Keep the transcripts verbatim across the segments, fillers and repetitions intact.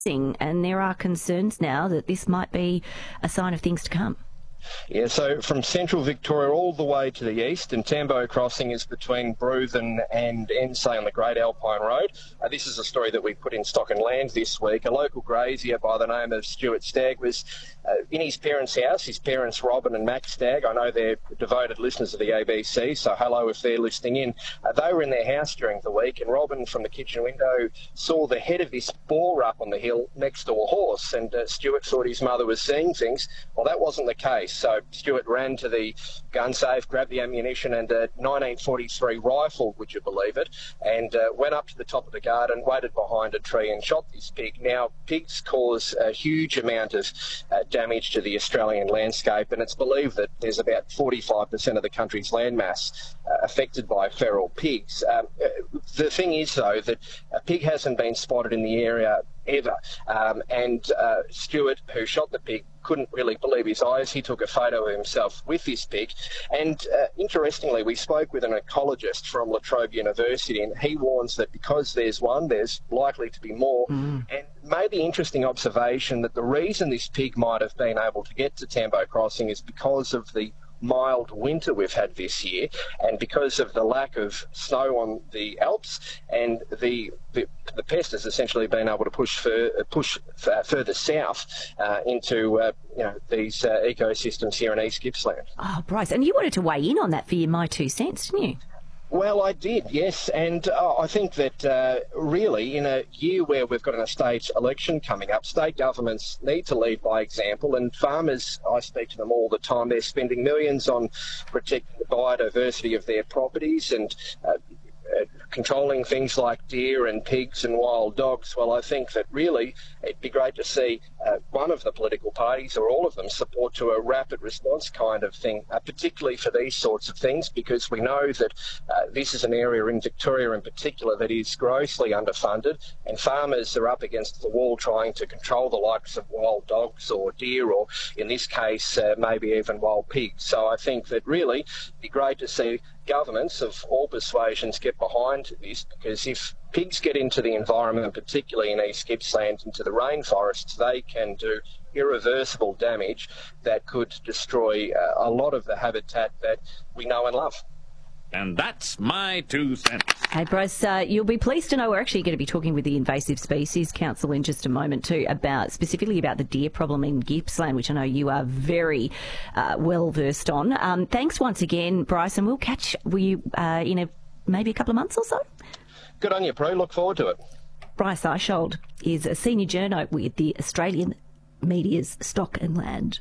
and there are concerns now that this might be a sign of things to come. Yeah, so from central Victoria all the way to the east, and Tambo Crossing is between Bruthen and Ensay on the Great Alpine Road. Uh, this is a story that we put in Stock and Land this week. A local grazier by the name of Stuart Stagg was uh, in his parents' house. His parents, Robin and Max Stagg, I know they're devoted listeners of the A B C, so hello if they're listening in. Uh, they were in their house during the week, and Robin from the kitchen window saw the head of this boar up on the hill next to a horse, and uh, Stuart thought his mother was seeing things. Well, that wasn't the case. So Stuart ran to the gun safe, grabbed the ammunition and a nineteen forty-three rifle, would you believe it, and uh, went up to the top of the garden, waited behind a tree and shot this pig. Now, pigs cause a huge amount of uh, damage to the Australian landscape, and it's believed that there's about forty-five percent of the country's landmass uh, affected by feral pigs. Um, the thing is, though, that a pig hasn't been spotted in the area ever, um, and uh, Stuart, who shot the pig, couldn't really believe his eyes. He took a photo of himself with this pig, and uh, interestingly, we spoke with an ecologist from La Trobe University, and he warns that because there's one, there's likely to be more, mm. and made the interesting observation that the reason this pig might have been able to get to Tambo Crossing is because of the mild winter we've had this year, and because of the lack of snow on the Alps, and the the, the pest has essentially been able to push fur, push f- further south uh, into uh, you know these uh, ecosystems here in East Gippsland. Oh, Bryce, and you wanted to weigh in on that for your My Two Cents, didn't you? Well, I did, yes, and uh, I think that uh, really in a year where we've got an state election coming up, state governments need to lead by example, and farmers, I speak to them all the time, they're spending millions on protecting the biodiversity of their properties and uh, uh, controlling things like deer and pigs and wild dogs. Well, I think that really it'd be great to see uh, one of the political parties or all of them support to a rapid response kind of thing, uh, particularly for these sorts of things, because we know that uh, this is an area in Victoria in particular that is grossly underfunded, and farmers are up against the wall trying to control the likes of wild dogs or deer, or in this case uh, maybe even wild pigs. So I think that really it'd be great to see governments of all persuasions get behind this, because if pigs get into the environment, particularly in East Gippsland, into the rainforests, they can do irreversible damage that could destroy uh, a lot of the habitat that we know and love. And that's my two cents. Hey, Bryce, uh, you'll be pleased to know we're actually going to be talking with the Invasive Species Council in just a moment too, about specifically about the deer problem in Gippsland, which I know you are very uh, well versed on. Um, thanks once again, Bryce, and we'll catch you uh, in a, maybe a couple of months or so. Good on you, Prue. Look forward to it. Bryce Eishold is a senior journo with the Australian media's Stock and Land.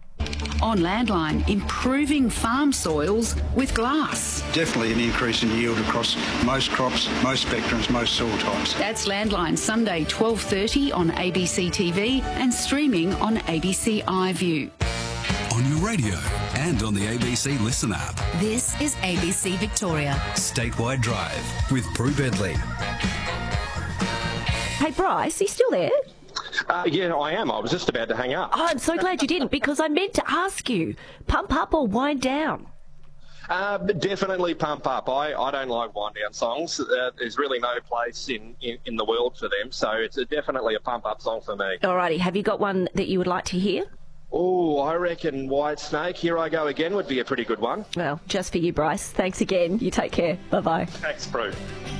On Landline, improving farm soils with glass. Definitely an increase in yield across most crops, most spectrums, most soil types. That's Landline, Sunday twelve thirty on A B C T V and streaming on A B C iView. On your radio and on the A B C Listen app. This is A B C Victoria. Statewide Drive with Prue Bedley. Hey, Bryce, are you still there? Uh, yeah, I am. I was just about to hang up. Oh, I'm so glad you didn't, because I meant to ask you, pump up or wind down? Uh, definitely pump up. I, I don't like wind down songs. Uh, there's really no place in, in, in the world for them, so it's a, definitely a pump up song for me. Alrighty, have you got one that you would like to hear? Oh, I reckon White Snake, Here I Go Again would be a pretty good one. Well, just for you, Bryce. Thanks again. You take care. Bye-bye. Thanks, Prue.